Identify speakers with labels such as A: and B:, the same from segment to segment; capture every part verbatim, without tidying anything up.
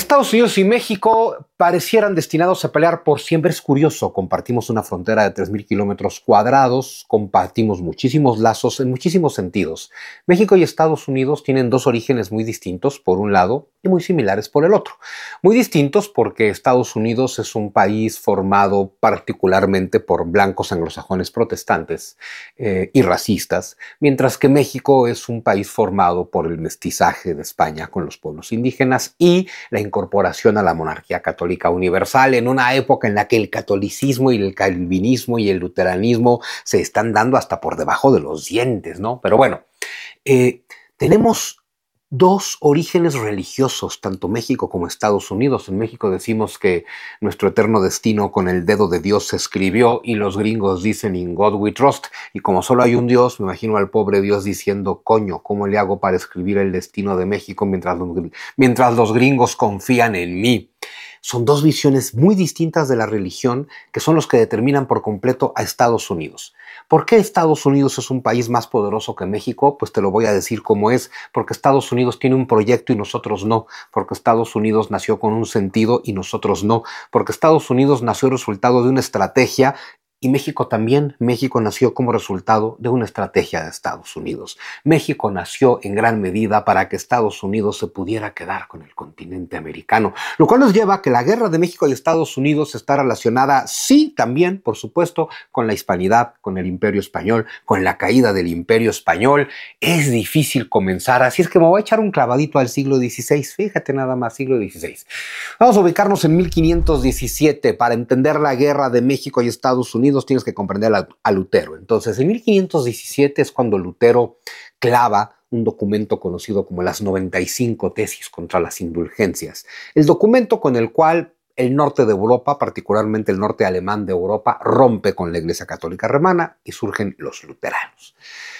A: Estados Unidos y México parecieran destinados a pelear por siempre. Es curioso, compartimos una frontera de tres mil kilómetros cuadrados, compartimos muchísimos lazos en muchísimos sentidos. México y Estados Unidos tienen dos orígenes muy distintos por un lado y muy similares por el otro. Muy distintos porque Estados Unidos es un país formado particularmente por blancos anglosajones protestantes eh, y racistas, mientras que México es un país formado por el mestizaje de España con los pueblos indígenas y la incorporación a la monarquía católica universal en una época en la que el catolicismo y el calvinismo y el luteranismo se están dando hasta por debajo de los dientes, ¿no? Pero bueno, eh, tenemos dos orígenes religiosos, tanto México como Estados Unidos. En México decimos que nuestro eterno destino con el dedo de Dios se escribió y los gringos dicen "In God we trust", y como solo hay un Dios, me imagino al pobre Dios diciendo, coño, ¿cómo le hago para escribir el destino de México mientras los, mientras los gringos confían en mí? Son dos visiones muy distintas de la religión que son los que determinan por completo a Estados Unidos. ¿Por qué Estados Unidos es un país más poderoso que México? Pues te lo voy a decir cómo es. Porque Estados Unidos tiene un proyecto y nosotros no. Porque Estados Unidos nació con un sentido y nosotros no. Porque Estados Unidos nació resultado de una estrategia y México también. México nació como resultado de una estrategia de Estados Unidos. México nació en gran medida para que Estados Unidos se pudiera quedar con el continente americano. Lo cual nos lleva a que la guerra de México y Estados Unidos está relacionada, sí, también, por supuesto, con la hispanidad, con el Imperio Español, con la caída del Imperio Español. Es difícil comenzar, así es que me voy a echar un clavadito al siglo dieciséis. Fíjate nada más, siglo dieciséis. Vamos a ubicarnos en mil quinientos diecisiete. Para entender la guerra de México y Estados Unidos tienes que comprender a, a Lutero. Entonces, en mil quinientos diecisiete es cuando Lutero clava un documento conocido como las noventa y cinco tesis contra las indulgencias. El documento con el cual el norte de Europa, particularmente el norte alemán de Europa, rompe con la Iglesia Católica Romana y surgen los luteranos.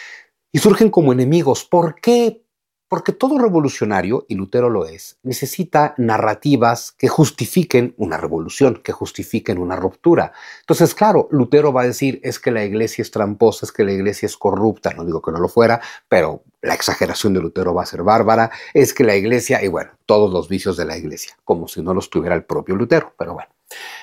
A: Y surgen como enemigos. ¿Por qué? Porque todo revolucionario, y Lutero lo es, necesita narrativas que justifiquen una revolución, que justifiquen una ruptura. Entonces, claro, Lutero va a decir, es que la iglesia es tramposa, es que la iglesia es corrupta, no digo que no lo fuera, pero la exageración de Lutero va a ser bárbara, es que la iglesia, y bueno, todos los vicios de la iglesia, como si no los tuviera el propio Lutero, pero bueno.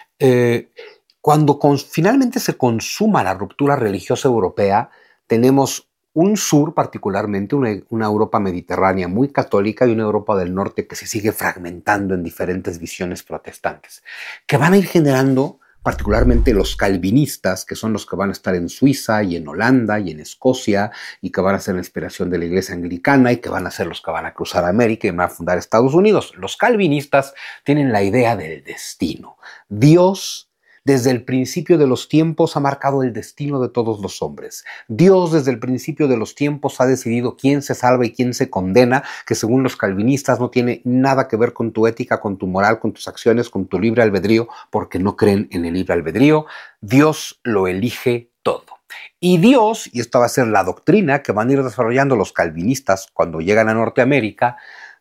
A: Eh, cuando con, finalmente se consuma la ruptura religiosa europea, tenemos un sur, particularmente una, una Europa mediterránea muy católica y una Europa del norte que se sigue fragmentando en diferentes visiones protestantes, que van a ir generando particularmente los calvinistas, que son los que van a estar en Suiza y en Holanda y en Escocia y que van a ser la inspiración de la iglesia anglicana y que van a ser los que van a cruzar América y van a fundar Estados Unidos. Los calvinistas tienen la idea del destino. Dios, desde el principio de los tiempos, ha marcado el destino de todos los hombres. Dios, desde el principio de los tiempos, ha decidido quién se salva y quién se condena, que según los calvinistas no tiene nada que ver con tu ética, con tu moral, con tus acciones, con tu libre albedrío, porque no creen en el libre albedrío. Dios lo elige todo. Y Dios, y esta va a ser la doctrina que van a ir desarrollando los calvinistas cuando llegan a Norteamérica,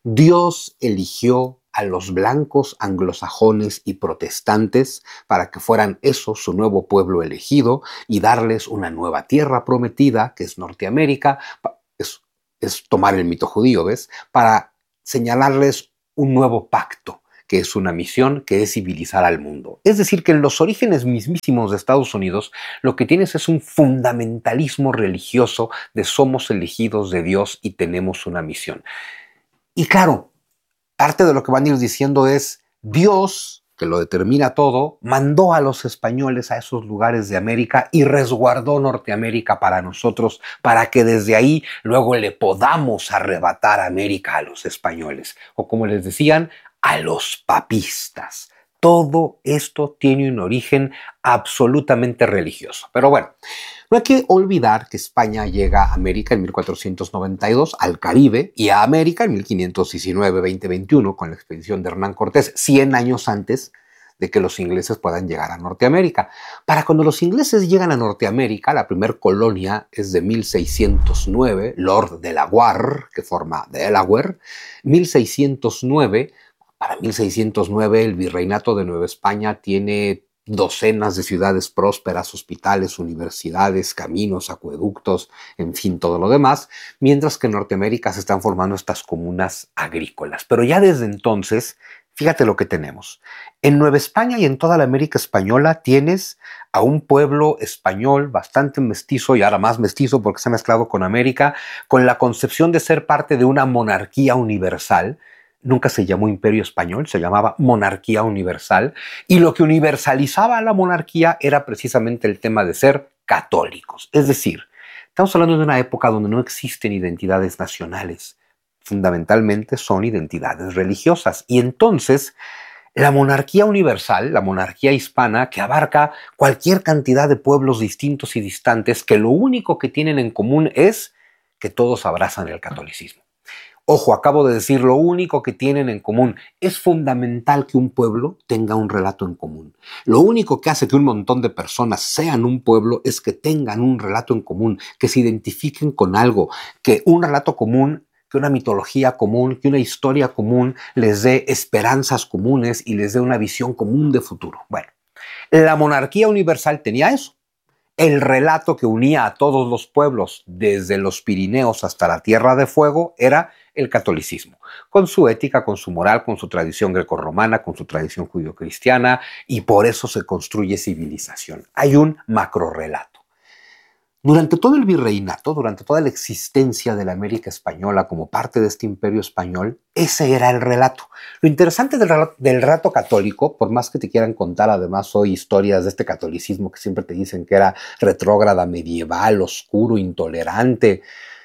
A: Dios eligió a los blancos anglosajones y protestantes para que fueran esos su nuevo pueblo elegido y darles una nueva tierra prometida, que es Norteamérica, es, es tomar el mito judío, ¿ves? Para señalarles un nuevo pacto, que es una misión, que es civilizar al mundo. Es decir, que en los orígenes mismísimos de Estados Unidos, lo que tienes es un fundamentalismo religioso de somos elegidos de Dios y tenemos una misión. Y claro, parte de lo que van a ir diciendo es, Dios, que lo determina todo, mandó a los españoles a esos lugares de América y resguardó Norteamérica para nosotros, para que desde ahí luego le podamos arrebatar América a los españoles, o como les decían, a los papistas. Todo esto tiene un origen absolutamente religioso. Pero bueno, no hay que olvidar que España llega a América en mil cuatrocientos noventa y dos, al Caribe, y a América en mil quinientos diecinueve veinte veintiuno con la expedición de Hernán Cortés, cien años antes de que los ingleses puedan llegar a Norteamérica. Para cuando los ingleses llegan a Norteamérica, la primer colonia es de mil seiscientos nueve, Lord Delaware, que forma Delaware, mil seiscientos nueve. Para mil seiscientos nueve el virreinato de Nueva España tiene docenas de ciudades prósperas, hospitales, universidades, caminos, acueductos, en fin, todo lo demás, mientras que en Norteamérica se están formando estas comunas agrícolas. Pero ya desde entonces Fíjate lo que tenemos. En Nueva España y en toda la América española tienes a un pueblo español bastante mestizo y ahora más mestizo porque se ha mezclado con América, con la concepción de ser parte de una monarquía universal. Nunca se llamó Imperio Español, se llamaba Monarquía Universal. Y lo que universalizaba a la monarquía era precisamente el tema de ser católicos. Es decir, estamos hablando de una época donde no existen identidades nacionales. Fundamentalmente son identidades religiosas. Y entonces, la monarquía universal, la monarquía hispana, que abarca cualquier cantidad de pueblos distintos y distantes, que lo único que tienen en común es que todos abrazan el catolicismo. Ojo, acabo de decir lo único que tienen en común. Es fundamental que un pueblo tenga un relato en común. Lo único que hace que un montón de personas sean un pueblo es que tengan un relato en común, que se identifiquen con algo, que un relato común, que una mitología común, que una historia común les dé esperanzas comunes y les dé una visión común de futuro. Bueno, la monarquía universal tenía eso. El relato que unía a todos los pueblos, desde los Pirineos hasta la Tierra de Fuego, era el catolicismo, con su ética, con su moral, con su tradición grecorromana, con su tradición judio-cristiana, y por eso se construye civilización. Hay un macrorrelato. Durante todo el virreinato, durante toda la existencia de la América española como parte de este imperio español, ese era el relato. Lo interesante del relato, del relato católico, por más que te quieran contar además hoy historias de este catolicismo que siempre te dicen que era retrógrada, medieval, oscuro, intolerante.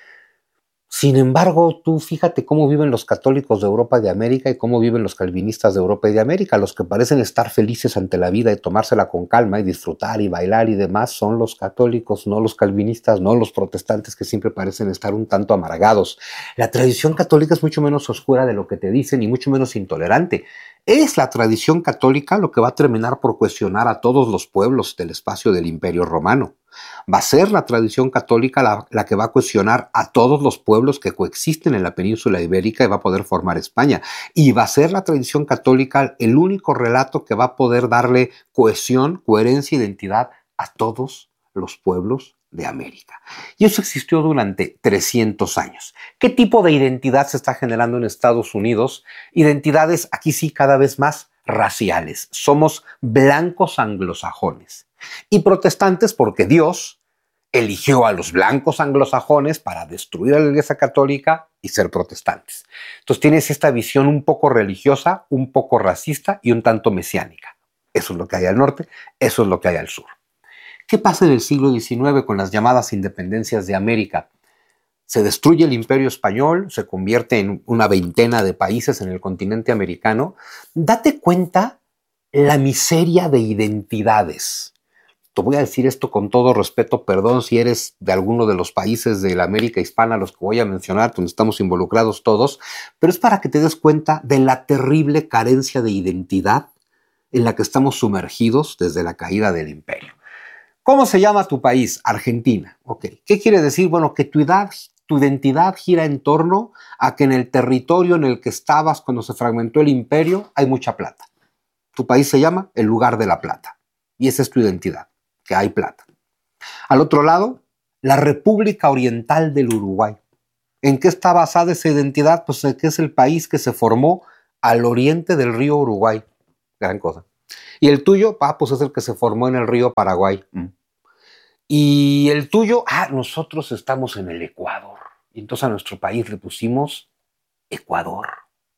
A: Sin embargo, tú fíjate cómo viven los católicos de Europa y de América y cómo viven los calvinistas de Europa y de América. Los que parecen estar felices ante la vida y tomársela con calma y disfrutar y bailar y demás son los católicos, no los calvinistas, no los protestantes que siempre parecen estar un tanto amargados. La tradición católica es mucho menos oscura de lo que te dicen y mucho menos intolerante. Es la tradición católica lo que va a terminar por cuestionar a todos los pueblos del espacio del Imperio Romano. Va a ser la tradición católica la, la que va a cuestionar a todos los pueblos que coexisten en la península ibérica y va a poder formar España. Y va a ser la tradición católica el único relato que va a poder darle cohesión, coherencia, identidad a todos los pueblos de América. Y eso existió durante trescientos años. ¿Qué tipo de identidad se está generando en Estados Unidos? Identidades, aquí sí, cada vez más raciales. Somos blancos anglosajones. Y protestantes porque Dios eligió a los blancos anglosajones para destruir a la Iglesia Católica y ser protestantes. Entonces tienes esta visión un poco religiosa, un poco racista y un tanto mesiánica. Eso es lo que hay al norte, eso es lo que hay al sur. ¿Qué pasa en el siglo diecinueve con las llamadas independencias de América? Se destruye el Imperio Español, se convierte en una veintena de países en el continente americano. Date cuenta la miseria de identidades. Te voy a decir esto con todo respeto, perdón si eres de alguno de los países de la América hispana, los que voy a mencionar, donde estamos involucrados todos, pero es para que te des cuenta de la terrible carencia de identidad en la que estamos sumergidos desde la caída del imperio. ¿Cómo se llama tu país? Argentina. Ok. ¿Qué quiere decir? Bueno, que tu, edad, tu identidad gira en torno a que en el territorio en el que estabas cuando se fragmentó el imperio hay mucha plata. Tu país se llama el lugar de la plata. Y esa es tu identidad, que hay plata. Al otro lado, la República Oriental del Uruguay. ¿En qué está basada esa identidad? Pues en que es el país que se formó al oriente del río Uruguay. Gran cosa. Y el tuyo, ah, pues es el que se formó en el río Paraguay. Mm. Y el tuyo, ah, nosotros estamos en el Ecuador. Y entonces a nuestro país le pusimos Ecuador.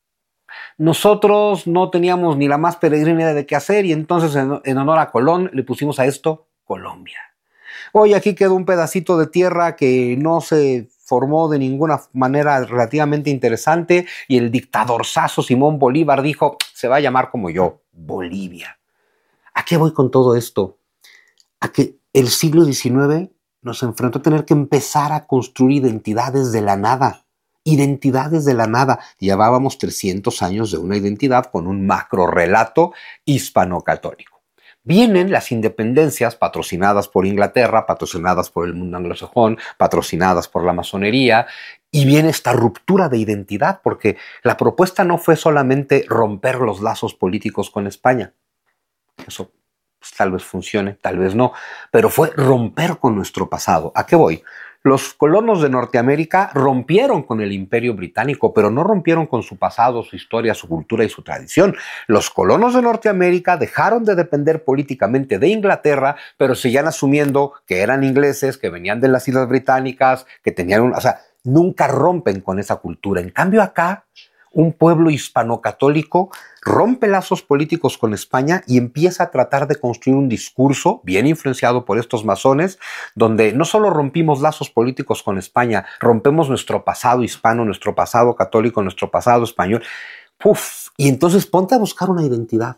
A: Nosotros no teníamos ni la más peregrina idea de qué hacer y entonces en, en honor a Colón le pusimos a esto Colombia. Hoy aquí quedó un pedacito de tierra que no se formó de ninguna manera relativamente interesante y el dictadorzazo Simón Bolívar dijo, se va a llamar como yo, Bolivia. ¿A qué voy con todo esto? A que el siglo diecinueve nos enfrentó a tener que empezar a construir identidades de la nada. Identidades de la nada. Llevábamos trescientos años de una identidad con un macro relato hispano-católico. Vienen las independencias patrocinadas por Inglaterra, patrocinadas por el mundo anglosajón, patrocinadas por la masonería, y viene esta ruptura de identidad, porque la propuesta no fue solamente romper los lazos políticos con España. Eso pues, tal vez funcione, tal vez no, pero fue romper con nuestro pasado. ¿A qué voy? Los colonos de Norteamérica rompieron con el Imperio Británico, pero no rompieron con su pasado, su historia, su cultura y su tradición. Los colonos de Norteamérica dejaron de depender políticamente de Inglaterra, pero seguían asumiendo que eran ingleses, que venían de las Islas Británicas, que tenían un... O sea, nunca rompen con esa cultura. En cambio acá, un pueblo hispano-católico rompe lazos políticos con España y empieza a tratar de construir un discurso bien influenciado por estos masones, donde no solo rompimos lazos políticos con España, rompemos nuestro pasado hispano, nuestro pasado católico, nuestro pasado español. Uf, y entonces ponte a buscar una identidad.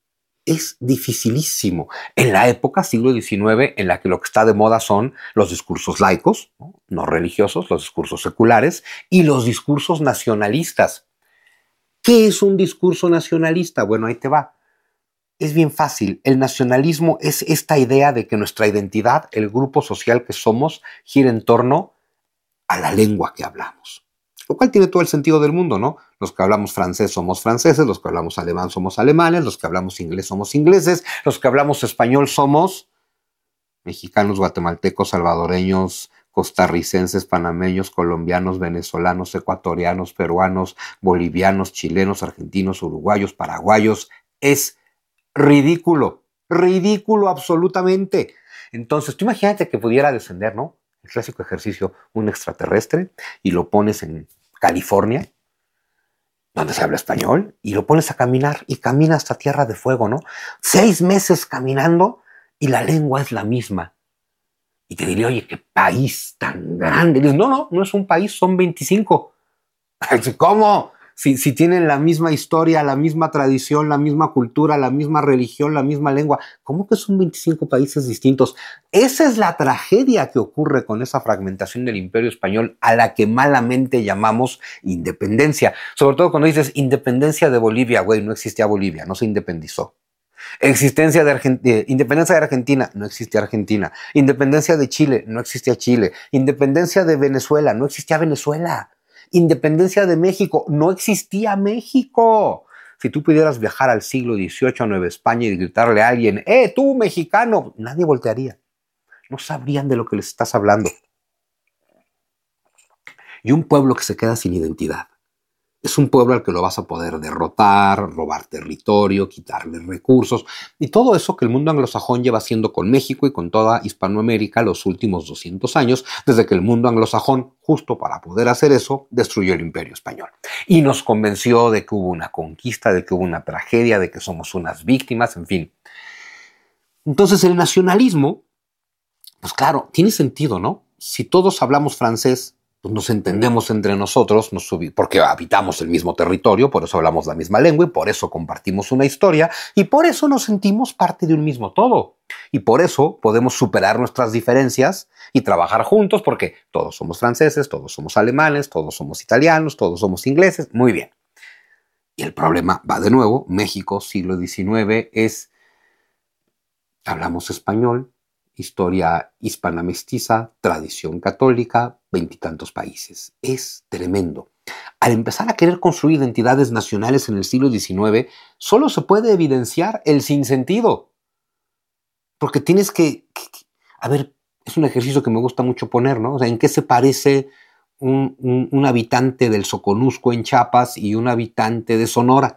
A: Es dificilísimo. En la época, siglo diecinueve, en la que lo que está de moda son los discursos laicos, no, no religiosos, los discursos seculares y los discursos nacionalistas. ¿Qué es un discurso nacionalista? Bueno, ahí te va. Es bien fácil. El nacionalismo es esta idea de que nuestra identidad, el grupo social que somos, gira en torno a la lengua que hablamos. Lo cual tiene todo el sentido del mundo, ¿no? Los que hablamos francés somos franceses, los que hablamos alemán somos alemanes, los que hablamos inglés somos ingleses, los que hablamos español somos mexicanos, guatemaltecos, salvadoreños, costarricenses, panameños, colombianos, venezolanos, ecuatorianos, peruanos, bolivianos, chilenos, argentinos, uruguayos, paraguayos. Es ridículo, ridículo absolutamente. Entonces, tú imagínate que pudiera descender, ¿no? El clásico ejercicio, un extraterrestre, y lo pones en California, donde se habla español, y lo pones a caminar, y camina hasta Tierra de Fuego, ¿no? Seis meses caminando, y la lengua es la misma. Y te diría, oye, qué país tan grande. Y dices, no, no, no es un país, son veinticinco. ¿Cómo? Si, si tienen la misma historia, la misma tradición, la misma cultura, la misma religión, la misma lengua, ¿cómo que son veinticinco países distintos? Esa es la tragedia que ocurre con esa fragmentación del Imperio Español a la que malamente llamamos independencia. Sobre todo cuando dices independencia de Bolivia, güey, no existía Bolivia, no se independizó. Existencia de Argentina, independencia de Argentina, no existía Argentina. Independencia de Chile, no existía Chile. Independencia de Venezuela, no existía Venezuela. Independencia de México, no existía México. Si tú pudieras viajar al siglo dieciocho a Nueva España y gritarle a alguien, ¡eh, tú, mexicano! Nadie voltearía. No sabrían de lo que les estás hablando. Y un pueblo que se queda sin identidad es un pueblo al que lo vas a poder derrotar, robar territorio, quitarle recursos y todo eso que el mundo anglosajón lleva haciendo con México y con toda Hispanoamérica los últimos doscientos años, desde que el mundo anglosajón, justo para poder hacer eso, destruyó el Imperio Español. Y nos convenció de que hubo una conquista, de que hubo una tragedia, de que somos unas víctimas, en fin. Entonces el nacionalismo, pues claro, tiene sentido, ¿no? Si todos hablamos francés, pues nos entendemos entre nosotros, nos porque habitamos el mismo territorio, por eso hablamos la misma lengua y por eso compartimos una historia y por eso nos sentimos parte de un mismo todo. Y por eso podemos superar nuestras diferencias y trabajar juntos porque todos somos franceses, todos somos alemanes, todos somos italianos, todos somos ingleses. Muy bien. Y el problema va de nuevo. México, siglo diecinueve, es hablamos español, historia hispana mestiza, tradición católica, veintitantos países. Es tremendo. Al empezar a querer construir identidades nacionales en el siglo diecinueve, solo se puede evidenciar el sinsentido. Porque tienes que, que, que... A ver, es un ejercicio que me gusta mucho poner, ¿no? O sea, ¿en qué se parece un, un, un habitante del Soconusco en Chiapas y un habitante de Sonora?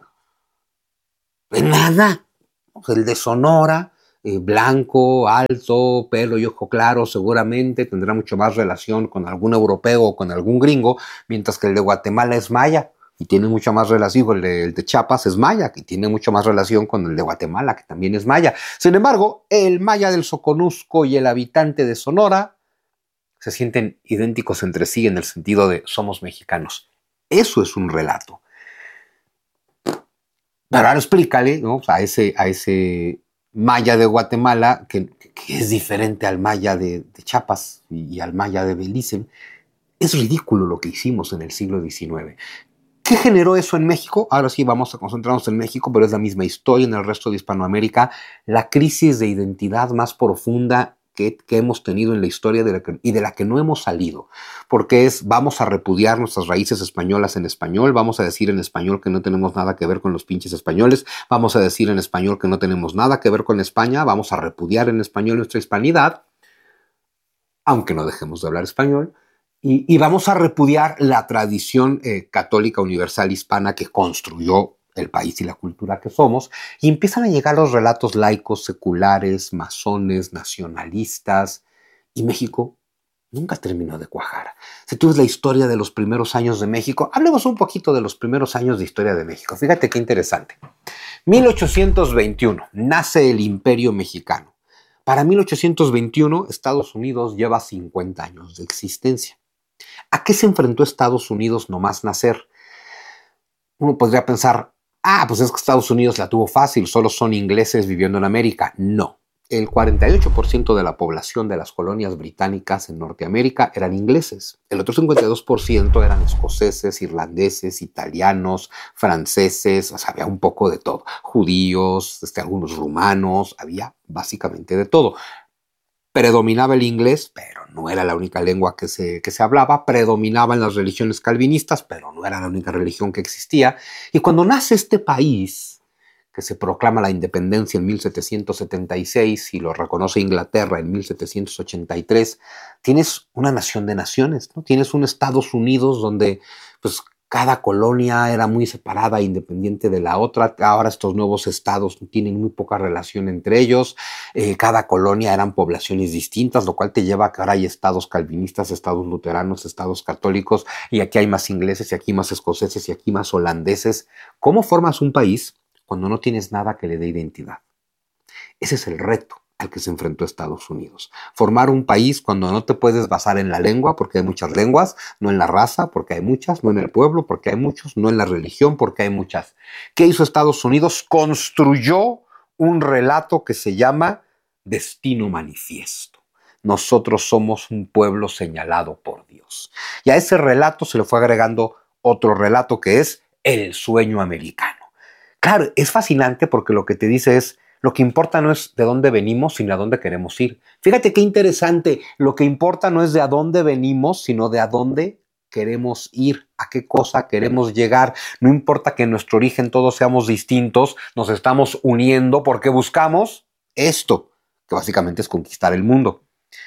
A: En nada. O sea, el de Sonora... Eh, blanco, alto, pelo y ojo claro, seguramente tendrá mucho más relación con algún europeo o con algún gringo, mientras que el de Guatemala es maya y tiene mucha más relación, el de, el de Chiapas es maya, que tiene mucho más relación con el de Guatemala, que también es maya. Sin embargo, el maya del Soconusco y el habitante de Sonora se sienten idénticos entre sí en el sentido de somos mexicanos. Eso es un relato. Pero ahora explícale, ¿no? a ese... A ese maya de Guatemala, que, que es diferente al maya de, de Chiapas y, y al maya de Belice. Es ridículo lo que hicimos en el siglo diecinueve. ¿Qué generó eso en México? Ahora sí vamos a concentrarnos en México, pero es la misma historia en el resto de Hispanoamérica. La crisis de identidad más profunda que, que hemos tenido en la historia de la que, y de la que no hemos salido. Porque es, vamos a repudiar nuestras raíces españolas en español, vamos a decir en español que no tenemos nada que ver con los pinches españoles, vamos a decir en español que no tenemos nada que ver con España, vamos a repudiar en español nuestra hispanidad. aunque no dejemos de hablar español, y, y vamos a repudiar la tradición eh, católica universal hispana que construyó el país y la cultura que somos, y empiezan a llegar los relatos laicos, seculares, masones, nacionalistas, y México nunca terminó de cuajar. Si tú ves la historia de los primeros años de México, hablemos un poquito de los primeros años de historia de México. Fíjate qué interesante. mil ochocientos veintiuno, nace el Imperio Mexicano. Para mil ochocientos veintiuno, Estados Unidos lleva cincuenta años de existencia. ¿A qué se enfrentó Estados Unidos nomás nacer? Uno podría pensar, ah, pues es que Estados Unidos la tuvo fácil, solo son ingleses viviendo en América. No. El cuarenta y ocho por ciento de la población de las colonias británicas en Norteamérica eran ingleses. El otro cincuenta y dos por ciento eran escoceses, irlandeses, italianos, franceses, o sea, había un poco de todo. Judíos, este, algunos rumanos, había básicamente de todo. Predominaba el inglés, pero no era la única lengua que se, que se hablaba. Predominaban las religiones calvinistas, pero no era la única religión que existía. Y cuando nace este país, que se proclama la independencia en mil setecientos setenta y seis y lo reconoce Inglaterra en mil setecientos ochenta y tres, tienes una nación de naciones, ¿no? Tienes un Estados Unidos donde pues, cada colonia era muy separada e independiente de la otra. Ahora estos nuevos estados tienen muy poca relación entre ellos. Eh, cada colonia eran poblaciones distintas, lo cual te lleva a que ahora hay estados calvinistas, estados luteranos, estados católicos, y aquí hay más ingleses, y aquí más escoceses, y aquí más holandeses. ¿Cómo formas un país cuando no tienes nada que le dé identidad? Ese es el reto al que se enfrentó Estados Unidos. Formar un país cuando no te puedes basar en la lengua, porque hay muchas lenguas, no en la raza, porque hay muchas, no en el pueblo, porque hay muchos, no en la religión, porque hay muchas. ¿Qué hizo Estados Unidos? Construyó un relato que se llama Destino Manifiesto. Nosotros somos un pueblo señalado por Dios. Y a ese relato se le fue agregando otro relato que es el sueño americano. Claro, es fascinante porque lo que te dice es, lo que importa no es de dónde venimos, sino a dónde queremos ir. Fíjate qué interesante, lo que importa no es de a dónde venimos, sino de a dónde queremos ir, a qué cosa queremos llegar. No importa que en nuestro origen todos seamos distintos, nos estamos uniendo porque buscamos esto, que básicamente es conquistar el mundo.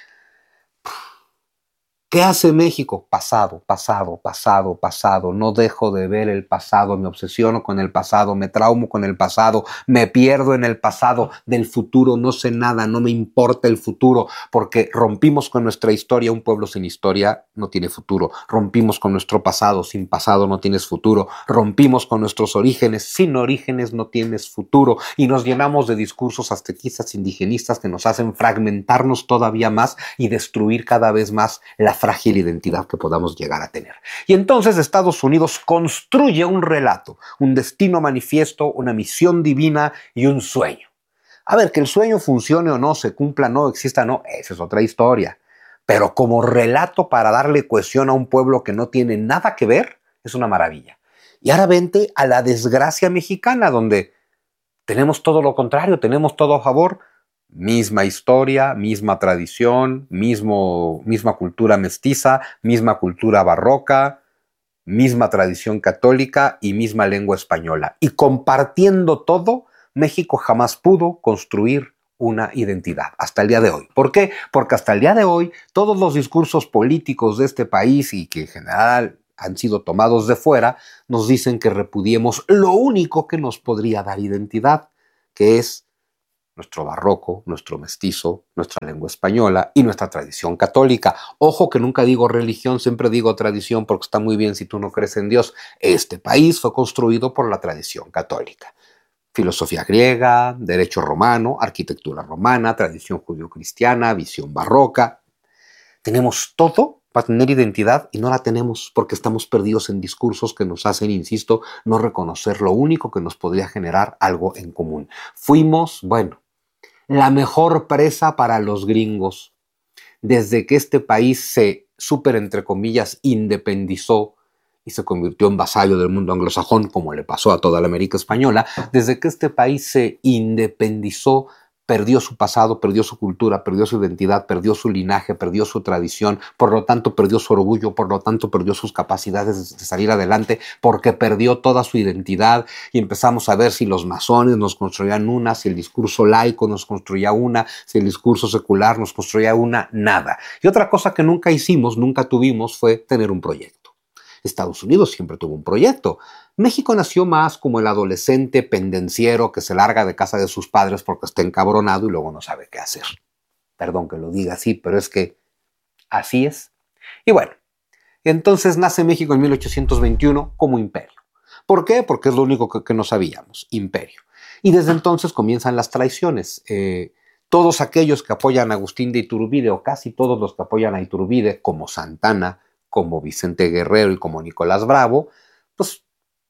A: ¿Qué hace México? Pasado, pasado, pasado, pasado. No dejo de ver el pasado, me obsesiono con el pasado, me traumo con el pasado, me pierdo en el pasado. Del futuro no sé nada, no me importa el futuro, porque rompimos con nuestra historia. Un pueblo sin historia no tiene futuro. Rompimos con nuestro pasado, sin pasado no tienes futuro. Rompimos con nuestros orígenes, sin orígenes no tienes futuro. Y nos llenamos de discursos aztequistas, indigenistas que nos hacen fragmentarnos todavía más y destruir cada vez más la frágil identidad que podamos llegar a tener. Y entonces Estados Unidos construye un relato, un destino manifiesto, una misión divina y un sueño. A ver, que el sueño funcione o no, se cumpla o no, exista o no, esa es otra historia. Pero como relato para darle cohesión a un pueblo que no tiene nada que ver, es una maravilla. Y ahora vente a la desgracia mexicana, donde tenemos todo lo contrario, tenemos todo a favor. Misma historia, misma tradición, mismo, misma cultura mestiza, misma cultura barroca, misma tradición católica y misma lengua española. Y compartiendo todo, México jamás pudo construir una identidad, hasta el día de hoy. ¿Por qué? Porque hasta el día de hoy, todos los discursos políticos de este país y que en general han sido tomados de fuera, nos dicen que repudiemos lo único que nos podría dar identidad, que es nuestro barroco, nuestro mestizo, nuestra lengua española y nuestra tradición católica. Ojo que nunca digo religión, siempre digo tradición porque está muy bien si tú no crees en Dios. Este país fue construido por la tradición católica. Filosofía griega, derecho romano, arquitectura romana, tradición judio-cristiana, visión barroca. Tenemos todo para tener identidad y no la tenemos porque estamos perdidos en discursos que nos hacen, insisto, no reconocer lo único que nos podría generar algo en común. Fuimos, bueno, la mejor presa para los gringos. Desde que este país se, súper entre comillas, independizó y se convirtió en vasallo del mundo anglosajón, como le pasó a toda la América española, desde que este país se independizó, perdió su pasado, perdió su cultura, perdió su identidad, perdió su linaje, perdió su tradición, por lo tanto perdió su orgullo, por lo tanto perdió sus capacidades de salir adelante, porque perdió toda su identidad y empezamos a ver si los masones nos construían una, si el discurso laico nos construía una, si el discurso secular nos construía una, nada. Y otra cosa que nunca hicimos, nunca tuvimos, fue tener un proyecto. Estados Unidos siempre tuvo un proyecto. México nació más como el adolescente pendenciero que se larga de casa de sus padres porque está encabronado y luego no sabe qué hacer. Perdón que lo diga así, pero es que así es. Y bueno, entonces nace México en mil ochocientos veintiuno como imperio. ¿Por qué? Porque es lo único que, que no sabíamos, imperio. Y desde entonces comienzan las traiciones. Eh, todos aquellos que apoyan a Agustín de Iturbide, o casi todos los que apoyan a Iturbide, como Santana, como Vicente Guerrero y como Nicolás Bravo, pues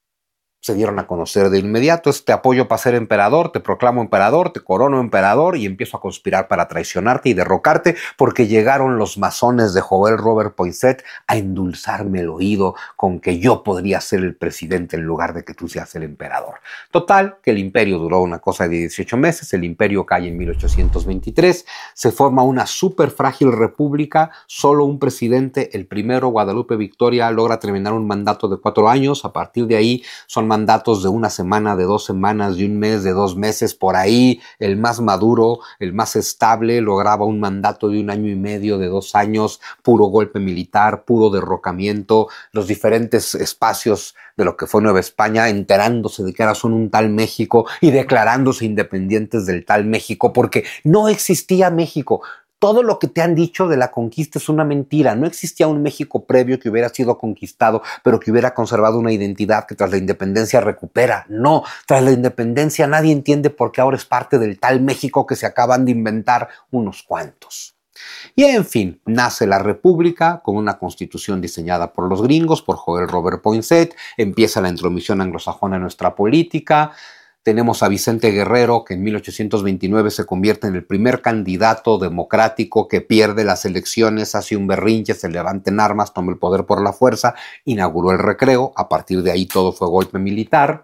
A: se dieron a conocer de inmediato. Este apoyo para ser emperador, te proclamo emperador, te corono emperador y empiezo a conspirar para traicionarte y derrocarte porque llegaron los masones de Joël Robert Poinsett a endulzarme el oído con que yo podría ser el presidente en lugar de que tú seas el emperador. Total, que el imperio duró una cosa de dieciocho meses, el imperio cae en mil ochocientos veintitrés, se forma una súper frágil república, solo un presidente, el primero, Guadalupe Victoria, logra terminar un mandato de cuatro años, a partir de ahí son mandatos de una semana, de dos semanas, de un mes, de dos meses, por ahí. El más maduro, el más estable, lograba un mandato de un año y medio, de dos años, puro golpe militar, puro derrocamiento, los diferentes espacios de lo que fue Nueva España, enterándose de que ahora son un tal México y declarándose independientes del tal México, porque no existía México. Todo lo que te han dicho de la conquista es una mentira. No existía un México previo que hubiera sido conquistado, pero que hubiera conservado una identidad que tras la independencia recupera. No, tras la independencia nadie entiende por qué ahora es parte del tal México que se acaban de inventar unos cuantos. Y en fin, nace la República con una constitución diseñada por los gringos, por Joël Robert Poinsett, empieza la intromisión anglosajona en nuestra política. Tenemos a Vicente Guerrero, que en mil ochocientos veintinueve se convierte en el primer candidato democrático que pierde las elecciones, hace un berrinche, se levanta en armas, toma el poder por la fuerza, inauguró el recreo, a partir de ahí todo fue golpe militar.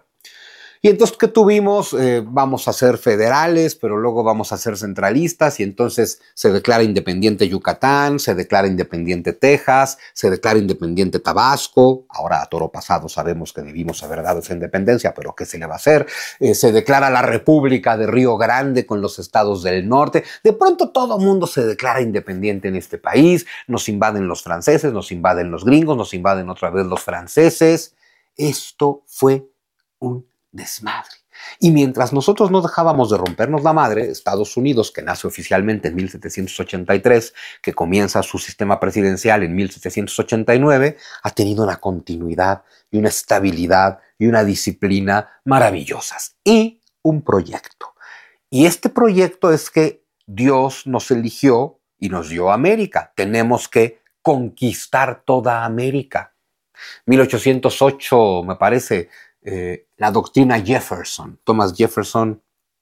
A: Y entonces, ¿qué tuvimos? Eh, vamos a ser federales, pero luego vamos a ser centralistas, y entonces se declara independiente Yucatán, se declara independiente Texas, se declara independiente Tabasco. Ahora, a toro pasado, sabemos que debimos haber dado esa independencia, pero ¿qué se le va a hacer? Eh, se declara la República de Río Grande con los estados del norte. De pronto todo el mundo se declara independiente en este país. Nos invaden los franceses, nos invaden los gringos, nos invaden otra vez los franceses. Esto fue un desmadre. Y mientras nosotros no dejábamos de rompernos la madre, Estados Unidos, que nace oficialmente en mil setecientos ochenta y tres, que comienza su sistema presidencial en mil setecientos ochenta y nueve, ha tenido una continuidad y una estabilidad y una disciplina maravillosas. Y un proyecto. Y este proyecto es que Dios nos eligió y nos dio América. Tenemos que conquistar toda América. mil ochocientos ocho, me parece, Eh, la doctrina Jefferson. Thomas Jefferson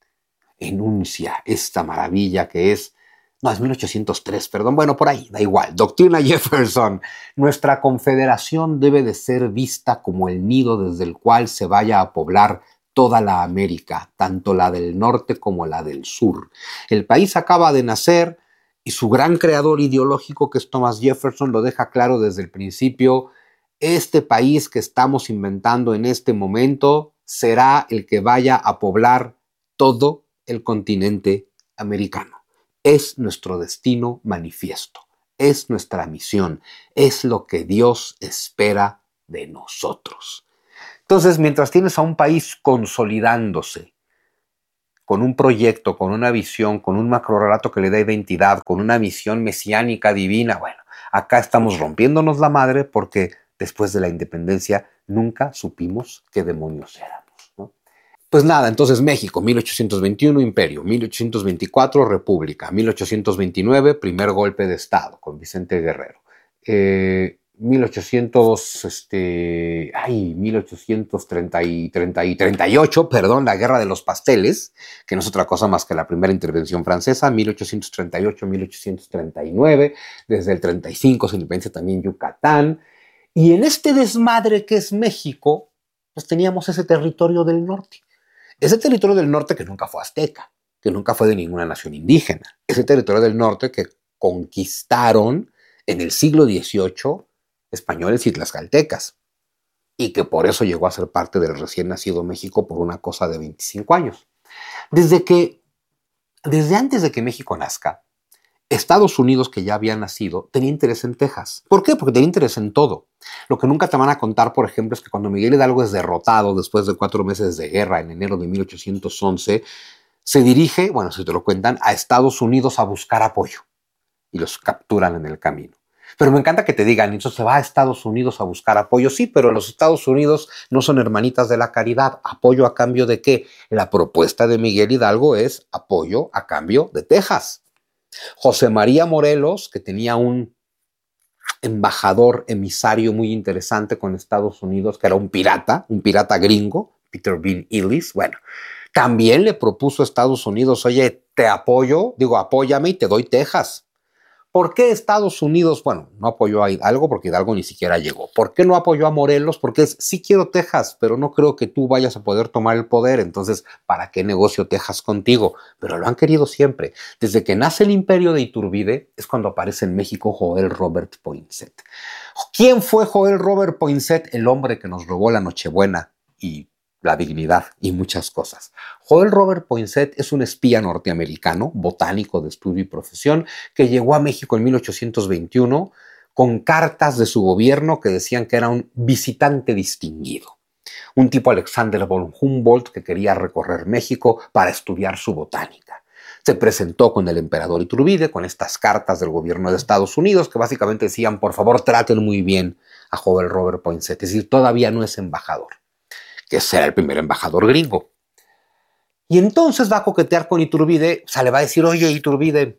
A: enuncia esta maravilla que es, no, es mil ochocientos tres, perdón, bueno, por ahí, da igual, doctrina Jefferson. Nuestra confederación debe de ser vista como el nido desde el cual se vaya a poblar toda la América, tanto la del norte como la del sur. El país acaba de nacer y su gran creador ideológico, que es Thomas Jefferson, lo deja claro desde el principio. Este país que estamos inventando en este momento será el que vaya a poblar todo el continente americano. Es nuestro destino manifiesto, es nuestra misión, es lo que Dios espera de nosotros. Entonces, mientras tienes a un país consolidándose, con un proyecto, con una visión, con un macrorelato que le da identidad, con una misión mesiánica divina, bueno, acá estamos rompiéndonos la madre porque después de la independencia nunca supimos qué demonios éramos, ¿no? Pues nada, entonces México, mil ochocientos veintiuno, imperio, mil ochocientos veinticuatro, república, mil ochocientos veintinueve, primer golpe de Estado con Vicente Guerrero. Eh, mil ochocientos, este, ay, mil ochocientos treinta y, treinta y treinta y ocho, perdón, la Guerra de los Pasteles, que no es otra cosa más que la primera intervención francesa, mil ochocientos treinta y ocho, mil ochocientos treinta y nueve, desde el treinta y cinco se independiza también Yucatán. Y en este desmadre que es México, pues teníamos ese territorio del norte. Ese territorio del norte que nunca fue azteca, que nunca fue de ninguna nación indígena. Ese territorio del norte que conquistaron en el siglo dieciocho españoles y tlaxcaltecas, y que por eso llegó a ser parte del recién nacido México por una cosa de veinticinco años. Desde que, desde antes de que México nazca, Estados Unidos, que ya había nacido, tenía interés en Texas. ¿Por qué? Porque tenía interés en todo. Lo que nunca te van a contar, por ejemplo, es que cuando Miguel Hidalgo es derrotado después de cuatro meses de guerra en enero de mil ochocientos once, se dirige, bueno, si te lo cuentan, a Estados Unidos a buscar apoyo y los capturan en el camino. Pero me encanta que te digan, entonces se va a Estados Unidos a buscar apoyo. Sí, pero los Estados Unidos no son hermanitas de la caridad. ¿Apoyo a cambio de qué? La propuesta de Miguel Hidalgo es apoyo a cambio de Texas. José María Morelos, que tenía un embajador emisario muy interesante con Estados Unidos, que era un pirata, un pirata gringo, Peter Bean Ellis, bueno, también le propuso a Estados Unidos, oye, te apoyo, digo, apóyame y te doy Texas. ¿Por qué Estados Unidos, bueno, no apoyó a Hidalgo? Porque Hidalgo ni siquiera llegó. ¿Por qué no apoyó a Morelos? Porque es, sí quiero Texas, pero no creo que tú vayas a poder tomar el poder. Entonces, ¿para qué negocio Texas contigo? Pero lo han querido siempre. Desde que nace el imperio de Iturbide, es cuando aparece en México Joel Robert Poinsett. ¿Quién fue Joel Robert Poinsett? El hombre que nos robó la Nochebuena y la dignidad y muchas cosas. Joel Robert Poinsett es un espía norteamericano, botánico de estudio y profesión, que llegó a México en mil ochocientos veintiuno con cartas de su gobierno que decían que era un visitante distinguido. Un tipo Alexander von Humboldt que quería recorrer México para estudiar su botánica. Se presentó con el emperador Iturbide con estas cartas del gobierno de Estados Unidos que básicamente decían, por favor, traten muy bien a Joel Robert Poinsett. Es decir, todavía no es embajador, que será el primer embajador gringo. Y entonces va a coquetear con Iturbide, o sea, le va a decir, oye, Iturbide,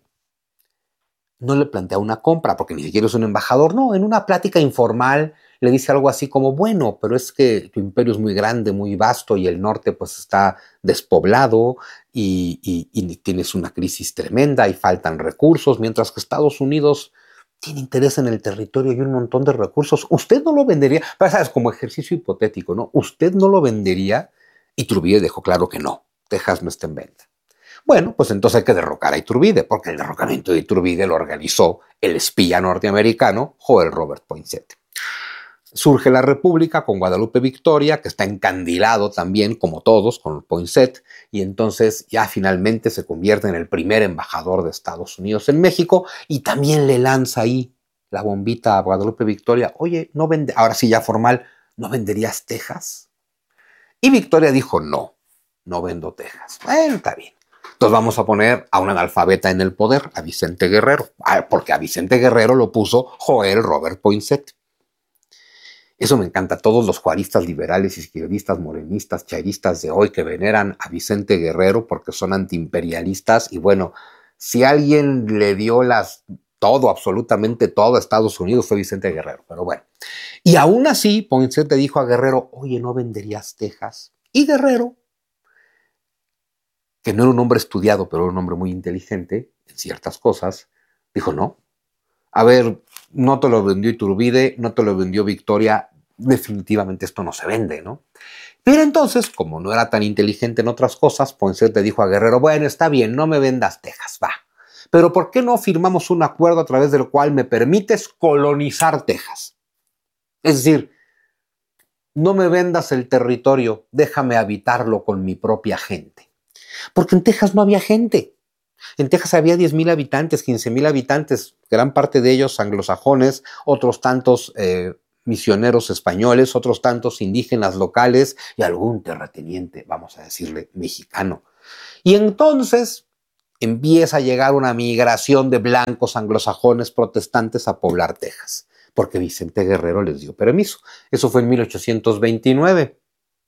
A: no le plantea una compra, porque ni siquiera es un embajador, no, en una plática informal le dice algo así como, bueno, pero es que tu imperio es muy grande, muy vasto, y el norte pues está despoblado, y, y, y tienes una crisis tremenda, y faltan recursos, mientras que Estados Unidos tiene interés en el territorio y un montón de recursos. Usted no lo vendería, pero sabes, como ejercicio hipotético, ¿no? Usted no lo vendería. Y Iturbide dejó claro que no, Texas no está en venta. Bueno, pues entonces hay que derrocar a Iturbide, porque el derrocamiento de Iturbide lo organizó el espía norteamericano Joel Robert Poinsett. Surge la República con Guadalupe Victoria, que está encandilado también, como todos, con Poinsett, y entonces ya finalmente se convierte en el primer embajador de Estados Unidos en México, y también le lanza ahí la bombita a Guadalupe Victoria, oye, no vende, ahora sí ya formal, ¿no venderías Texas? Y Victoria dijo, no, no vendo Texas. Bueno, está bien. Entonces vamos a poner a un analfabeta en el poder, a Vicente Guerrero, porque a Vicente Guerrero lo puso Joel Robert Poinsett. Eso me encanta. Todos los juaristas liberales, izquierdistas, morenistas, chairistas de hoy que veneran a Vicente Guerrero porque son antiimperialistas. Y bueno, si alguien le dio las, todo, absolutamente todo a Estados Unidos fue Vicente Guerrero. Pero bueno. Y aún así, Poinsett le dijo a Guerrero, oye, ¿no venderías Texas? Y Guerrero, que no era un hombre estudiado, pero era un hombre muy inteligente en ciertas cosas, dijo, no. A ver, no te lo vendió Iturbide, no te lo vendió Victoria, definitivamente esto no se vende, ¿no? Pero entonces, como no era tan inteligente en otras cosas, Poinsett le dijo a Guerrero, bueno, está bien, no me vendas Texas, va. Pero ¿por qué no firmamos un acuerdo a través del cual me permites colonizar Texas? Es decir, no me vendas el territorio, déjame habitarlo con mi propia gente. Porque en Texas no había gente. En Texas había diez mil habitantes, quince mil habitantes, gran parte de ellos anglosajones, otros tantos eh, misioneros españoles, otros tantos indígenas locales y algún terrateniente, vamos a decirle, mexicano. Y entonces empieza a llegar una migración de blancos anglosajones protestantes a poblar Texas, porque Vicente Guerrero les dio permiso. Eso fue en mil ochocientos veintinueve.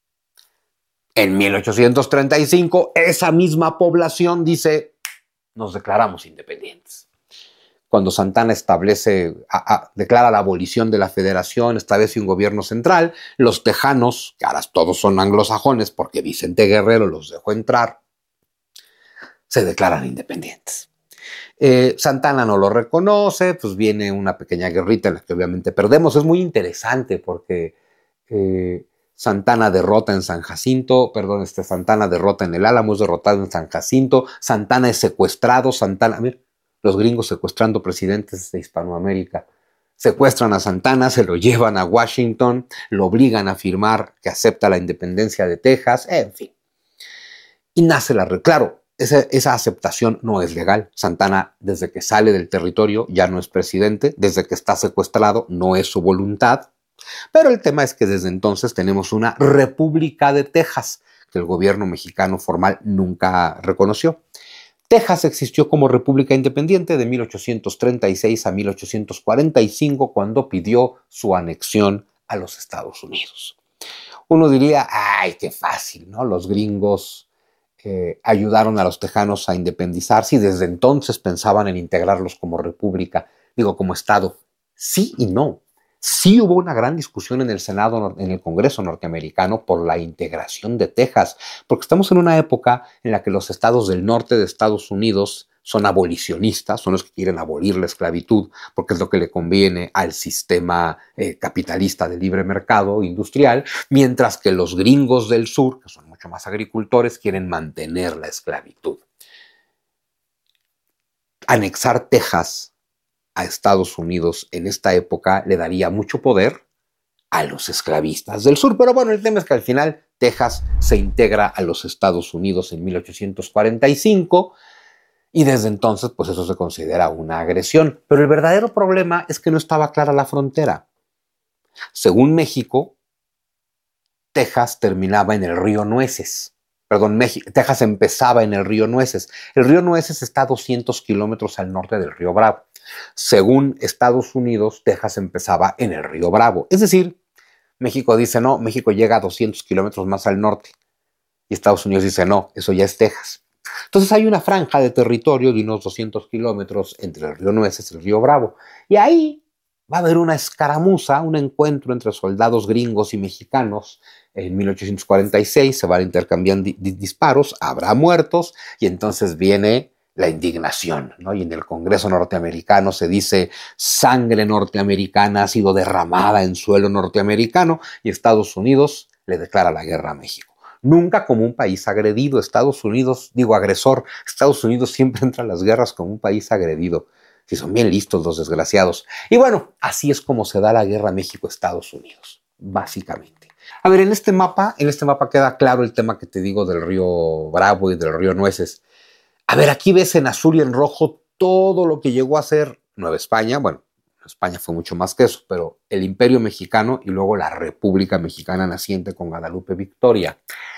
A: En mil ochocientos treinta y cinco, esa misma población dice, nos declaramos independientes. Cuando Santana establece, a, a, declara la abolición de la federación, establece un gobierno central, los tejanos, que ahora todos son anglosajones porque Vicente Guerrero los dejó entrar, se declaran independientes. Eh, Santana no lo reconoce, pues viene una pequeña guerrita en la que obviamente perdemos. Es muy interesante porque eh, Santana derrota en San Jacinto, perdón, este, Santana derrota en el Álamo, es derrotado en San Jacinto, Santana es secuestrado, Santana, mira, los gringos secuestrando presidentes de Hispanoamérica. Secuestran a Santana, se lo llevan a Washington, lo obligan a firmar que acepta la independencia de Texas, en fin. Y nace la... Claro, esa, esa aceptación no es legal. Santana, desde que sale del territorio, ya no es presidente, desde que está secuestrado, no es su voluntad. Pero el tema es que desde entonces tenemos una República de Texas, que el gobierno mexicano formal nunca reconoció. Texas existió como república independiente de mil ochocientos treinta y seis a mil ochocientos cuarenta y cinco, cuando pidió su anexión a los Estados Unidos. Uno diría, ¡ay, qué fácil!, ¿no? Los gringos eh, ayudaron a los tejanos a independizarse y desde entonces pensaban en integrarlos como república, digo, como Estado. Sí y no. Sí hubo una gran discusión en el Senado, en el Congreso norteamericano, por la integración de Texas, porque estamos en una época en la que los estados del norte de Estados Unidos son abolicionistas, son los que quieren abolir la esclavitud, porque es lo que le conviene al sistema eh, capitalista de libre mercado industrial, mientras que los gringos del sur, que son mucho más agricultores, quieren mantener la esclavitud. Anexar Texas a Estados Unidos en esta época le daría mucho poder a los esclavistas del sur. Pero bueno, el tema es que al final Texas se integra a los Estados Unidos en mil ochocientos cuarenta y cinco y desde entonces pues eso se considera una agresión. Pero el verdadero problema es que no estaba clara la frontera. Según México, Texas terminaba en el río Nueces. Perdón, México, Texas empezaba en el río Nueces. El río Nueces está a doscientos kilómetros al norte del río Bravo. Según Estados Unidos, Texas empezaba en el río Bravo. Es decir, México dice no, México llega a doscientos kilómetros más al norte. Y Estados Unidos dice no, eso ya es Texas. Entonces hay una franja de territorio de unos doscientos kilómetros entre el río Nueces y el río Bravo. Y ahí va a haber una escaramuza, un encuentro entre soldados gringos y mexicanos. En mil ochocientos cuarenta y seis se van intercambiando di- di- disparos, habrá muertos y entonces viene la indignación, ¿no? Y en el Congreso norteamericano se dice sangre norteamericana ha sido derramada en suelo norteamericano y Estados Unidos le declara la guerra a México. Nunca como un país agredido. Estados Unidos, digo agresor, Estados Unidos siempre entra a las guerras como un país agredido. Si son bien listos los desgraciados. Y bueno, así es como se da la guerra México-Estados Unidos, básicamente. A ver, en este mapa, en este mapa queda claro el tema que te digo del río Bravo y del río Nueces. A ver, aquí ves en azul y en rojo todo lo que llegó a ser Nueva España. Bueno, España fue mucho más que eso, pero el Imperio Mexicano y luego la República Mexicana naciente con Guadalupe Victoria.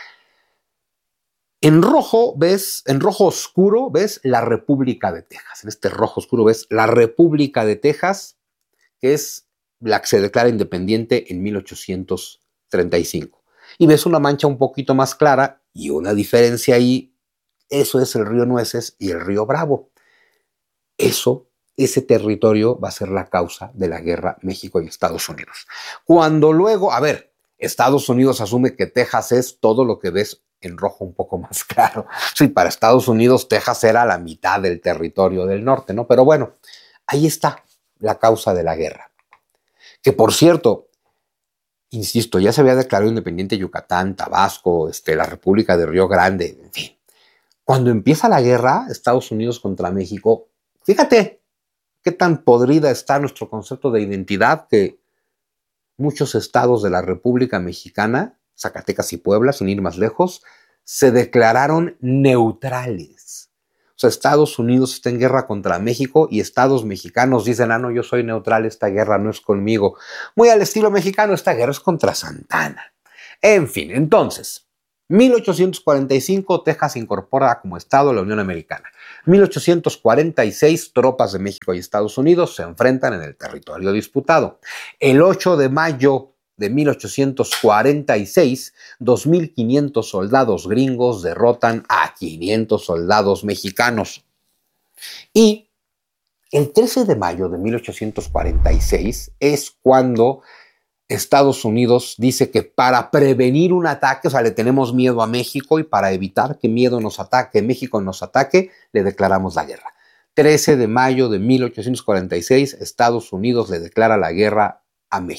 A: En rojo ves, en rojo oscuro ves la República de Texas. En este rojo oscuro ves la República de Texas, que es la que se declara independiente en mil ochocientos treinta y cinco. Y ves una mancha un poquito más clara y una diferencia ahí. Eso es el río Nueces y el río Bravo. Eso, ese territorio va a ser la causa de la guerra México y Estados Unidos. Cuando luego, a ver, Estados Unidos asume que Texas es todo lo que ves en rojo un poco más claro. Sí, para Estados Unidos Texas era la mitad del territorio del norte, ¿no? Pero bueno, ahí está la causa de la guerra. Que por cierto, insisto, ya se había declarado independiente Yucatán, Tabasco, este, la República de Río Grande, en fin. Cuando empieza la guerra, Estados Unidos contra México, fíjate qué tan podrida está nuestro concepto de identidad que muchos estados de la República Mexicana, Zacatecas y Puebla, sin ir más lejos, se declararon neutrales. O sea, Estados Unidos está en guerra contra México y estados mexicanos dicen, ah, no, yo soy neutral, esta guerra no es conmigo. Muy al estilo mexicano, esta guerra es contra Santana. En fin, entonces, mil ochocientos cuarenta y cinco, Texas se incorpora como estado a la Unión Americana. mil ochocientos cuarenta y seis, tropas de México y Estados Unidos se enfrentan en el territorio disputado. El ocho de mayo de mil ochocientos cuarenta y seis, dos mil quinientos soldados gringos derrotan a quinientos soldados mexicanos. Y el trece de mayo de mil ochocientos cuarenta y seis es cuando Estados Unidos dice que para prevenir un ataque, o sea, le tenemos miedo a México y para evitar que miedo nos ataque, México nos ataque, le declaramos la guerra. trece de mayo de mil ochocientos cuarenta y seis, Estados Unidos le declara la guerra a México.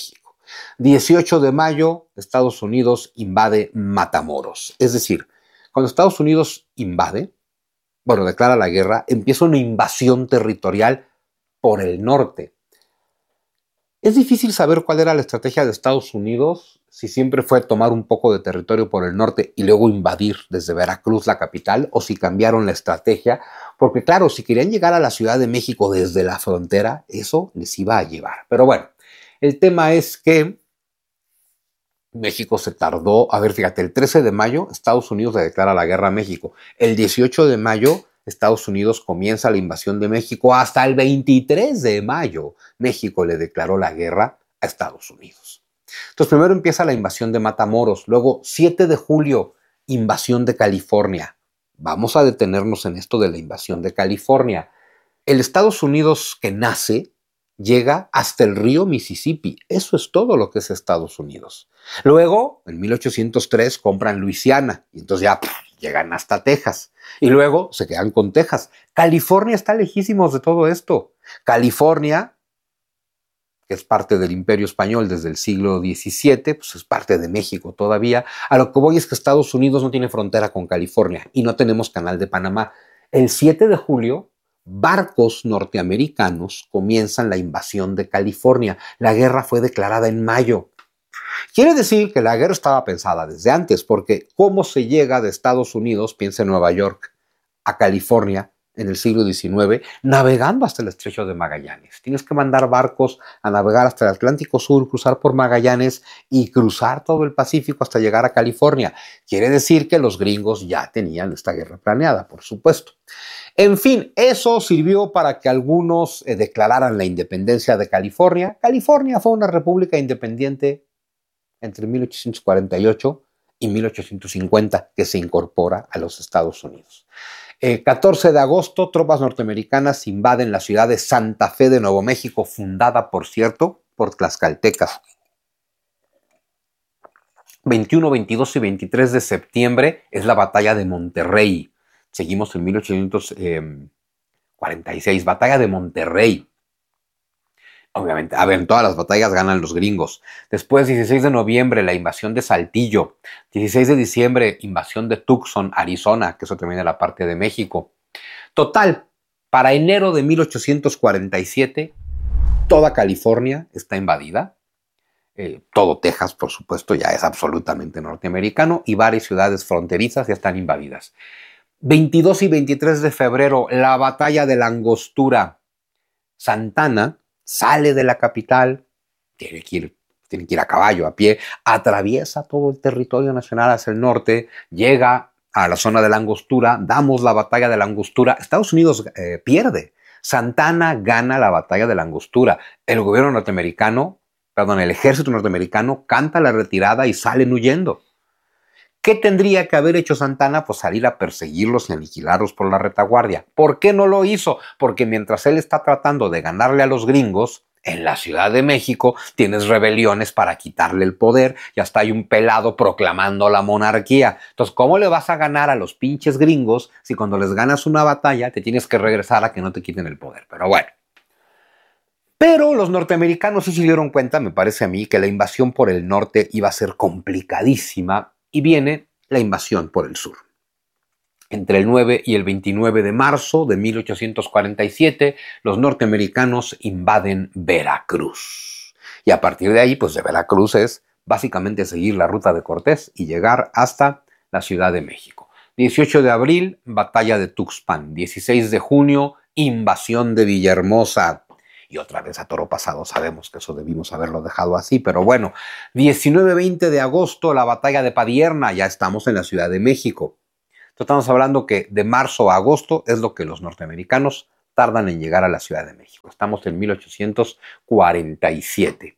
A: dieciocho de mayo, Estados Unidos invade Matamoros. Es decir, cuando Estados Unidos invade, bueno, declara la guerra, empieza una invasión territorial por el norte. Es difícil saber cuál era la estrategia de Estados Unidos, si siempre fue tomar un poco de territorio por el norte y luego invadir desde Veracruz la capital, o si cambiaron la estrategia, porque claro, si querían llegar a la Ciudad de México desde la frontera, eso les iba a llevar. Pero bueno, el tema es que México se tardó, a ver, fíjate, el trece de mayo Estados Unidos le declara la guerra a México, el dieciocho de mayo Estados Unidos comienza la invasión de México, hasta el veintitrés de mayo México le declaró la guerra a Estados Unidos. Entonces primero empieza la invasión de Matamoros, luego siete de julio, invasión de California. Vamos a detenernos en esto de la invasión de California. El Estados Unidos que nace llega hasta el río Mississippi. Eso es todo lo que es Estados Unidos. Luego, en mil ochocientos tres, compran Luisiana y entonces ya pff, llegan hasta Texas. Y luego se quedan con Texas. California está lejísimos de todo esto. California, que es parte del Imperio Español desde el siglo diecisiete, pues es parte de México todavía. A lo que voy es que Estados Unidos no tiene frontera con California y no tenemos canal de Panamá. El siete de julio, barcos norteamericanos comienzan la invasión de California. La guerra fue declarada en mayo. Quiere decir que la guerra estaba pensada desde antes, porque ¿cómo se llega de Estados Unidos, piensa en Nueva York, a California en el siglo diecinueve, navegando hasta el Estrecho de Magallanes? Tienes que mandar barcos a navegar hasta el Atlántico Sur, cruzar por Magallanes y cruzar todo el Pacífico hasta llegar a California. Quiere decir que los gringos ya tenían esta guerra planeada, por supuesto. En fin, eso sirvió para que algunos eh, declararan la independencia de California. California fue una república independiente entre mil ochocientos cuarenta y ocho y mil ochocientos cincuenta, que se incorpora a los Estados Unidos. El catorce de agosto, tropas norteamericanas invaden la ciudad de Santa Fe de Nuevo México, fundada, por cierto, por tlaxcaltecas. veintiuno, veintidós y veintitrés de septiembre es la batalla de Monterrey. Seguimos en mil ochocientos cuarenta y seis, batalla de Monterrey. Obviamente, a ver, en todas las batallas ganan los gringos. Después, dieciséis de noviembre, la invasión de Saltillo. dieciséis de diciembre, invasión de Tucson, Arizona, que eso también era parte de México. Total, para enero de mil ochocientos cuarenta y siete, toda California está invadida. Eh, todo Texas, por supuesto, ya es absolutamente norteamericano y varias ciudades fronterizas ya están invadidas. veintidós y veintitrés de febrero, la batalla de la Angostura. Santana sale de la capital, tiene que ir, tiene que ir a caballo, a pie, atraviesa todo el territorio nacional hacia el norte, llega a la zona de la Angostura, damos la batalla de la Angostura, Estados Unidos eh, pierde, Santana gana la batalla de la Angostura, el gobierno norteamericano, perdón, el ejército norteamericano canta la retirada y salen huyendo. ¿Qué tendría que haber hecho Santana? Pues salir a perseguirlos y aniquilarlos por la retaguardia. ¿Por qué no lo hizo? Porque mientras él está tratando de ganarle a los gringos, en la Ciudad de México tienes rebeliones para quitarle el poder y hasta hay un pelado proclamando la monarquía. Entonces, ¿cómo le vas a ganar a los pinches gringos si cuando les ganas una batalla te tienes que regresar a que no te quiten el poder? Pero bueno. Pero los norteamericanos sí se dieron cuenta, me parece a mí, que la invasión por el norte iba a ser complicadísima. Y viene la invasión por el sur. Entre el nueve y el veintinueve de marzo de mil ochocientos cuarenta y siete, los norteamericanos invaden Veracruz. Y a partir de ahí, pues de Veracruz es básicamente seguir la ruta de Cortés y llegar hasta la Ciudad de México. dieciocho de abril, batalla de Tuxpan. dieciséis de junio, invasión de Villahermosa. Y otra vez a toro pasado, sabemos que eso debimos haberlo dejado así, pero bueno. diecinueve veinte de agosto, la batalla de Padierna, ya estamos en la Ciudad de México. Entonces estamos hablando que de marzo a agosto es lo que los norteamericanos tardan en llegar a la Ciudad de México. Estamos en mil ochocientos cuarenta y siete.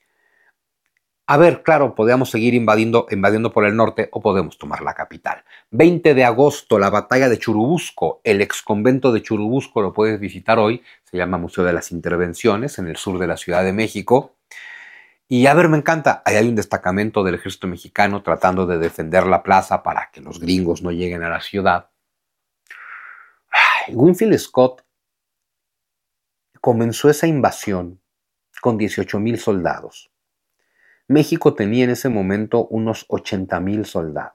A: A ver, claro, podríamos seguir invadiendo, invadiendo por el norte o podemos tomar la capital. veinte de agosto, la batalla de Churubusco. El exconvento de Churubusco lo puedes visitar hoy. Se llama Museo de las Intervenciones, en el sur de la Ciudad de México. Y a ver, me encanta. Ahí hay un destacamento del ejército mexicano tratando de defender la plaza para que los gringos no lleguen a la ciudad. Ay, Winfield Scott comenzó esa invasión con dieciocho mil soldados. México tenía en ese momento unos ochenta mil soldados.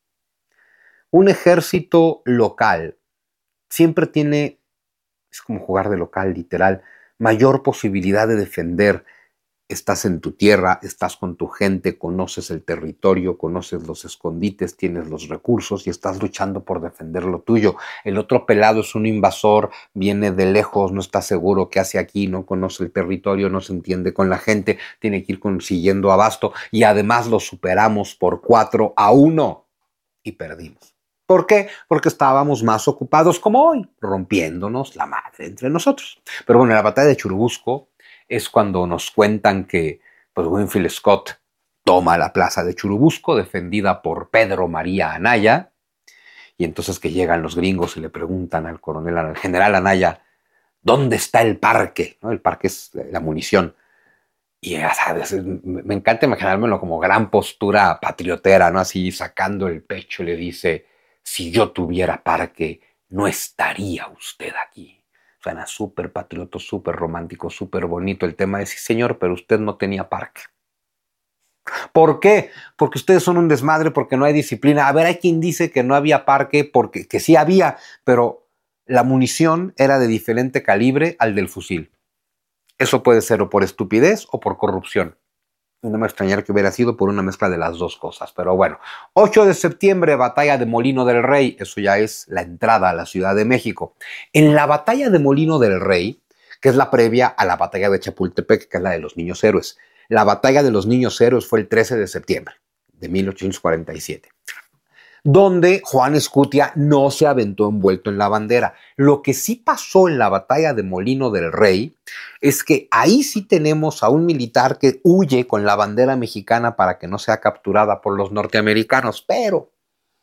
A: Un ejército local siempre tiene, es como jugar de local literal, mayor posibilidad de defender. Estás en tu tierra, estás con tu gente, conoces el territorio, conoces los escondites, tienes los recursos y estás luchando por defender lo tuyo. El otro pelado es un invasor, viene de lejos, no está seguro qué hace aquí, no conoce el territorio, no se entiende con la gente, tiene que ir consiguiendo abasto y además lo superamos por cuatro a uno y perdimos. ¿Por qué? Porque estábamos más ocupados como hoy, rompiéndonos la madre entre nosotros. Pero bueno, en la batalla de Churubusco es cuando nos cuentan que pues, Winfield Scott toma la plaza de Churubusco, defendida por Pedro María Anaya, y entonces que llegan los gringos y le preguntan al coronel, al general Anaya, ¿dónde está el parque? ¿No? El parque es la munición. Y ya sabes, me encanta imaginármelo como gran postura patriotera, ¿no? Así sacando el pecho le dice, si yo tuviera parque, no estaría usted aquí. Suena súper patrioto, súper romántico, súper bonito. El tema es, sí señor, pero usted no tenía parque. ¿Por qué? Porque ustedes son un desmadre, porque no hay disciplina. A ver, hay quien dice que no había parque, porque que sí había, pero la munición era de diferente calibre al del fusil. Eso puede ser o por estupidez o por corrupción. No me extrañaría que hubiera sido por una mezcla de las dos cosas. Pero bueno, ocho de septiembre, batalla de Molino del Rey. Eso ya es la entrada a la Ciudad de México. En la batalla de Molino del Rey, que es la previa a la batalla de Chapultepec, que es la de los niños héroes. La batalla de los niños héroes fue el trece de septiembre de mil ochocientos cuarenta y siete. Donde Juan Escutia no se aventó envuelto en la bandera. Lo que sí pasó en la batalla de Molino del Rey es que ahí sí tenemos a un militar que huye con la bandera mexicana para que no sea capturada por los norteamericanos, pero,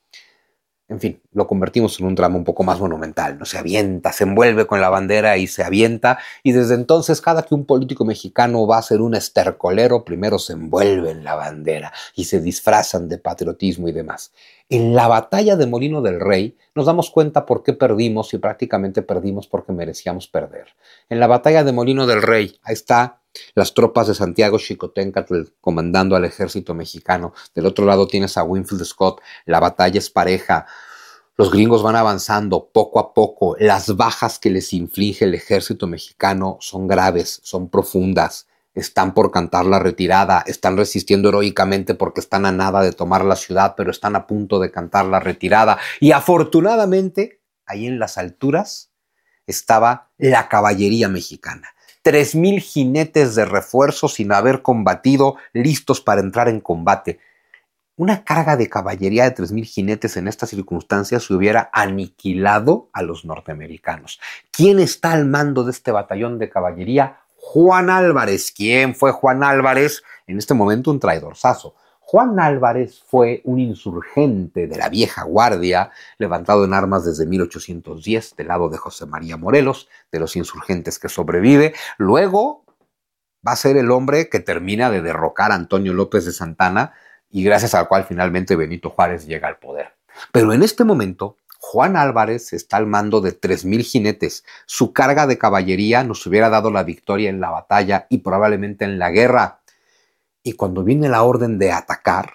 A: en fin, lo convertimos en un drama un poco más monumental, ¿no? Se avienta, se envuelve con la bandera y se avienta, y desde entonces cada que un político mexicano va a ser un estercolero, primero se envuelve en la bandera y se disfrazan de patriotismo y demás. En la batalla de Molino del Rey nos damos cuenta por qué perdimos y prácticamente perdimos porque merecíamos perder. En la batalla de Molino del Rey, ahí está las tropas de Santiago Xicoténcatl comandando al ejército mexicano. Del otro lado tienes a Winfield Scott. La batalla es pareja. Los gringos van avanzando poco a poco. Las bajas que les inflige el ejército mexicano son graves, son profundas. Están por cantar la retirada, están resistiendo heroicamente porque están a nada de tomar la ciudad, pero están a punto de cantar la retirada. Y afortunadamente, ahí en las alturas estaba la caballería mexicana. Tres mil jinetes de refuerzo sin haber combatido, listos para entrar en combate. Una carga de caballería de tres mil jinetes en estas circunstancias se hubiera aniquilado a los norteamericanos. ¿Quién está al mando de este batallón de caballería? Juan Álvarez. ¿Quién fue Juan Álvarez? En este momento un traidorzazo. Juan Álvarez fue un insurgente de la vieja guardia, levantado en armas desde mil ochocientos diez, del lado de José María Morelos, de los insurgentes que sobrevive. Luego va a ser el hombre que termina de derrocar a Antonio López de Santana y gracias al cual finalmente Benito Juárez llega al poder. Pero en este momento, Juan Álvarez está al mando de tres mil jinetes. Su carga de caballería nos hubiera dado la victoria en la batalla y probablemente en la guerra. Y cuando viene la orden de atacar,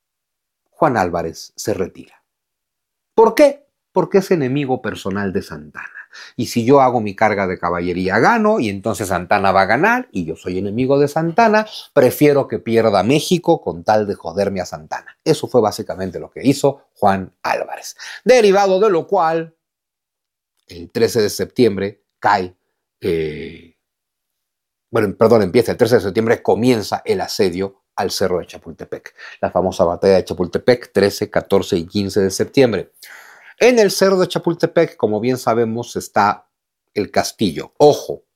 A: Juan Álvarez se retira. ¿Por qué? Porque es enemigo personal de Santana. Y si yo hago mi carga de caballería, gano, y entonces Santana va a ganar, y yo soy enemigo de Santana, prefiero que pierda México con tal de joderme a Santana. Eso fue básicamente lo que hizo Juan Álvarez. Derivado de lo cual, el trece de septiembre cae... Eh, Bueno, perdón, empieza el trece de septiembre, comienza el asedio al Cerro de Chapultepec. La famosa batalla de Chapultepec, trece, catorce y quince de septiembre. En el Cerro de Chapultepec, como bien sabemos, está el castillo. Ojo,